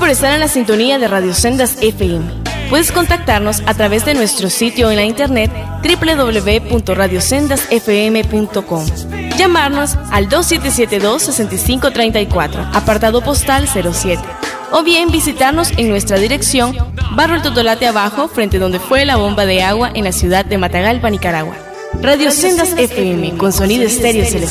por estar en la sintonía de Radio Sendas FM. Puedes contactarnos a través de nuestro sitio en la internet www.radiosendasfm.com. Llamarnos al 2772-6534, apartado postal 07. O bien visitarnos en nuestra dirección, Barrio El Totolate Abajo, frente donde fue la bomba de agua en la ciudad de Matagalpa, Nicaragua. Radio Sendas FM, con sonido estéreo celestial.